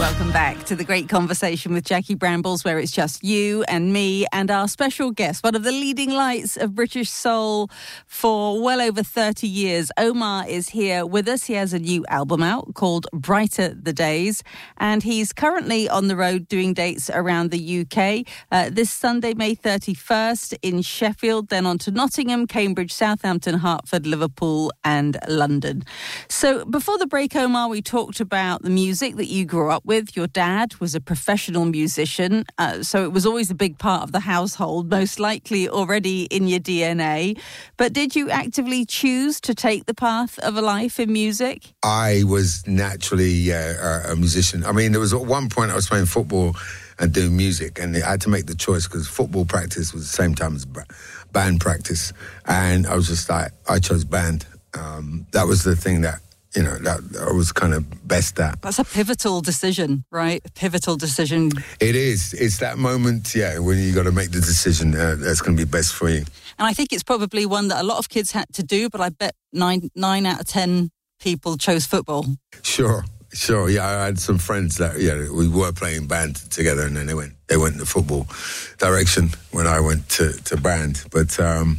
Welcome back to the great conversation with Jackie Brambles, where it's just you and me and our special guest, one of the leading lights of British soul for well over 30 years. Omar is here with us. He has a new album out called Brighter the Days, and he's currently on the road doing dates around the UK. This Sunday, May 31st in Sheffield, then on to Nottingham, Cambridge, Southampton, Hertford, Liverpool and London. So before the break, Omar, we talked about the music that you grew up with. Your dad was a professional musician, so it was always a big part of the household, most likely already in your DNA. But did you actively choose to take the path of a life in music? I was naturally a musician. I mean, there was at one point I was playing football and doing music, and I had to make the choice because football practice was the same time as band practice. And I was just like, I chose band. That was the thing that, you know, that I was kind of best at. That's a pivotal decision, right? A pivotal decision. It is. It's that moment, when you got to make the decision that's going to be best for you. And I think it's probably one that a lot of kids had to do, but I bet 9 out of 10 people chose football. Sure. Yeah, I had some friends that, we were playing band together, and then they went in the football direction when I went to band. But,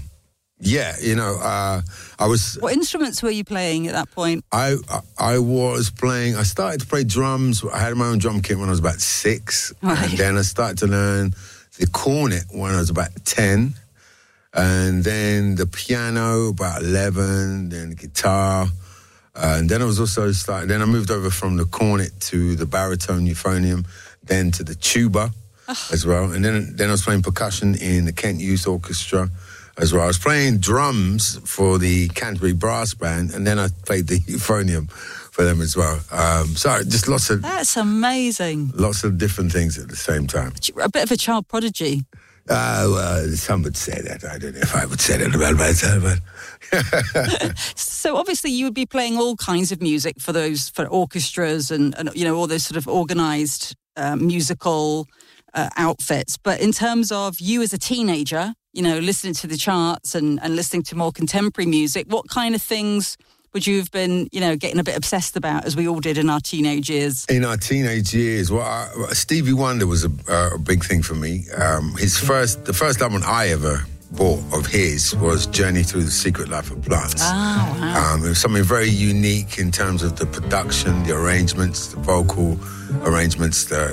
I was... What instruments were you playing at that point? I started to play drums. I had my own drum kit when I was about 6. Right. And then I started to learn the cornet when I was about 10. And then the piano about 11, then the guitar. And then I was also then I moved over from the cornet to the baritone euphonium, then to the tuba as well. And then I was playing percussion in the Kent Youth Orchestra as well. I was playing drums for the Canterbury Brass Band, and then I played the euphonium for them as well. So just lots of... That's amazing. Lots of different things at the same time. A bit of a child prodigy. Some would say that. I don't know if I would say that about myself, but... So obviously you would be playing all kinds of music for orchestras and all those sort of organised musical outfits. But in terms of you as a teenager, listening to the charts and listening to more contemporary music, what kind of things would you have been, getting a bit obsessed about, as we all did in our teenage years? In our teenage years, Stevie Wonder was a big thing for me. The first album I ever bought of his was Journey Through the Secret Life of Plants. Oh, wow. It was something very unique in terms of the production, the arrangements, the vocal arrangements, the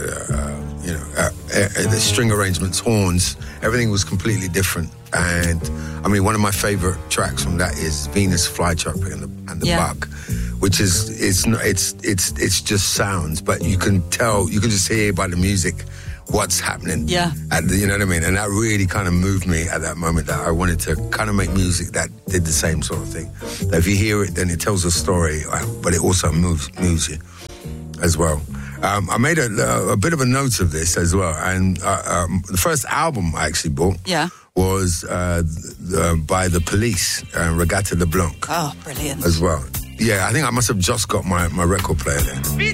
string arrangements, horns. Everything was completely different. And I mean, one of my favorite tracks from that is Venus Flytrap and the Bug, which is it's just sounds, but you can just hear by the music what's happening. Yeah. You know what I mean? And that really kind of moved me at that moment, that I wanted to kind of make music that did the same sort of thing. That if you hear it, then it tells a story, but it also moves you as well. I made a bit of a note of this as well. And the first album I actually bought was by The Police, Regatta de Blanc. Oh, brilliant. As well. Yeah, I think I must have just got my record player there.